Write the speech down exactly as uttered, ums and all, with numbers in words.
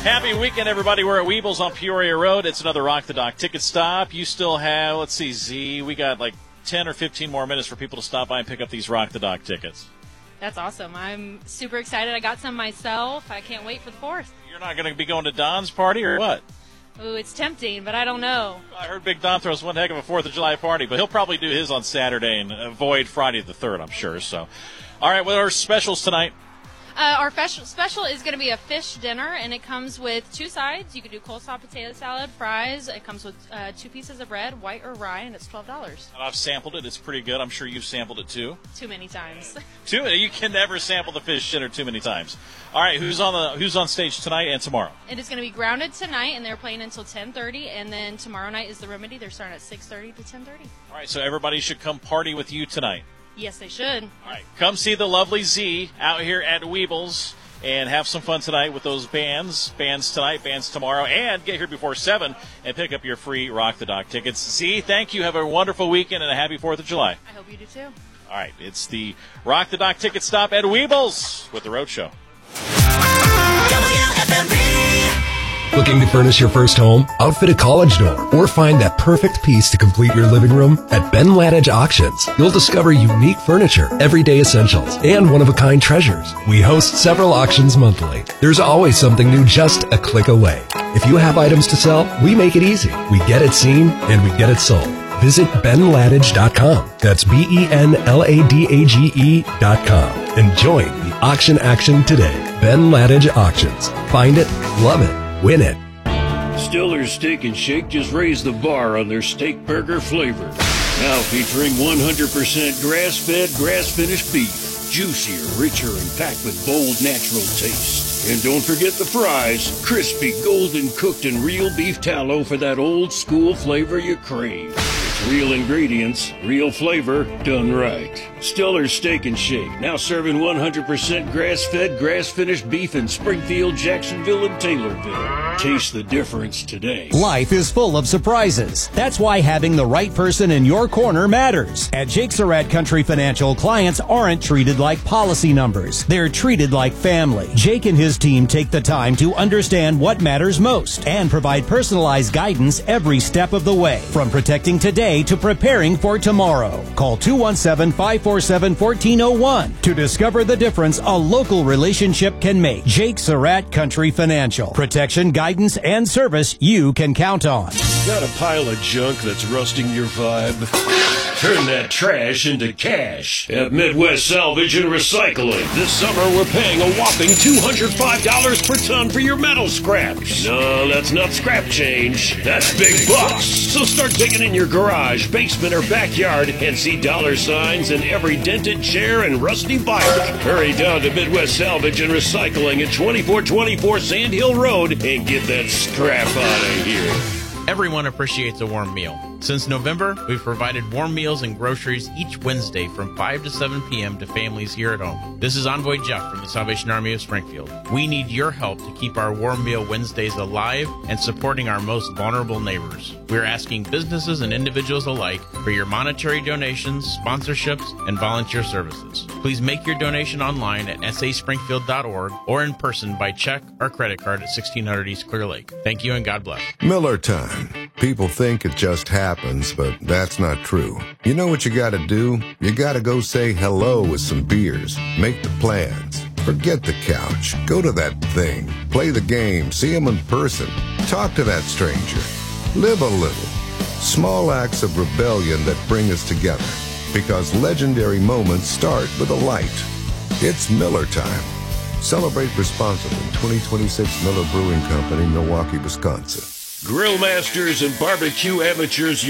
Happy weekend, everybody. We're at Weebles on Peoria Road. It's another Rock the Dock ticket stop. You still have, let's see, Z, we got like ten or fifteen more minutes for people to stop by and pick up these Rock the Dock tickets. That's awesome. I'm super excited. I got some myself. I can't wait for the fourth. You're not going to be going to Don's party or what? Ooh, it's tempting, but I don't know. I heard Big Don throws one heck of a fourth of July party, but he'll probably do his on Saturday and avoid Friday the third, I'm sure. So, all right, what are our specials tonight? Uh, our special special is going to be a fish dinner, and it comes with two sides. You can do coleslaw, potato salad, fries. It comes with uh, two pieces of bread, white or rye, and it's twelve dollars. And I've sampled it. It's pretty good. I'm sure you've sampled it, too. Too many times. Too many. You can never sample the fish dinner too many times. All right, who's on the who's on stage tonight and tomorrow? It is going to be Grounded tonight, and they're playing until ten thirty, and then tomorrow night is The Remedy. They're starting at six thirty to ten thirty. All right, so everybody should come party with you tonight. Yes, they should. All right, come see the lovely Z out here at Weebles. And have some fun tonight with those bands. Bands tonight, bands tomorrow. And get here before seven and pick up your free Rock the Dock tickets. Z, thank you. Have a wonderful weekend and a happy fourth of July. I hope you do too. All right, it's the Rock the Dock ticket stop at Weebles with the Road Show. W F M B. Looking to furnish your first home, outfit a college dorm, or find that perfect piece to complete your living room? At Ben Ladage Auctions, you'll discover unique furniture, everyday essentials, and one-of-a-kind treasures. We host several auctions monthly. There's always something new just a click away. If you have items to sell, we make it easy. We get it seen, and we get it sold. Visit ben ladage dot com. That's B E N L A D A G E dot com. And join the auction action today. Ben Ladage Auctions. Find it, love it. Win it. Stiller's Steak and Shake just raised the bar on their steak burger flavor. Now featuring one hundred percent grass-fed, grass-finished beef. Juicier, richer, and packed with bold, natural taste. And don't forget the fries. Crispy, golden cooked in real beef tallow for that old school flavor you crave. It's real ingredients, real flavor, done right. Stiller's Steak and Shake, now serving one hundred percent grass-fed, grass-finished beef in Springfield, Jacksonville, and Taylorville. Taste the difference today. Life is full of surprises. That's why having the right person in your corner matters. At Jake Surratt Country Financial, clients aren't treated like policy numbers. They're treated like family. Jake and his team take the time to understand what matters most and provide personalized guidance every step of the way, from protecting today to preparing for tomorrow. Call two one seven, five four seven, one four zero one to discover the difference a local relationship can make. Jake Surratt Country Financial. Protection, guidance, and service you can count on. Got a pile of junk that's rusting your vibe? Turn that trash into cash at Midwest Salvage and Recycling. This summer, we're paying a whopping two hundred five dollars per ton for your metal scraps. No, that's not scrap change. That's big bucks. So start digging in your garage, basement, or backyard and see dollar signs in every dented chair and rusty bike. Hurry down to Midwest Salvage and Recycling at twenty-four twenty-four Sand Hill Road and get that scrap out of here. Everyone appreciates a warm meal. Since November, we've provided warm meals and groceries each Wednesday from five to seven p.m. to families here at home. This is Envoy Jeff from the Salvation Army of Springfield. We need your help to keep our Warm Meal Wednesdays alive and supporting our most vulnerable neighbors. We're asking businesses and individuals alike for your monetary donations, sponsorships, and volunteer services. Please make your donation online at s a springfield dot org or in person by check or credit card at sixteen hundred East Clear Lake. Thank you and God bless. Miller Time. People think it just happens, but that's not true. You know what you gotta do? You gotta go say hello with some beers. Make the plans. Forget the couch. Go to that thing. Play the game. See them in person. Talk to that stranger. Live a little. Small acts of rebellion that bring us together. Because legendary moments start with a light. It's Miller Time. Celebrate responsibly. twenty twenty-six Miller Brewing Company, Milwaukee, Wisconsin. Grill masters and barbecue amateurs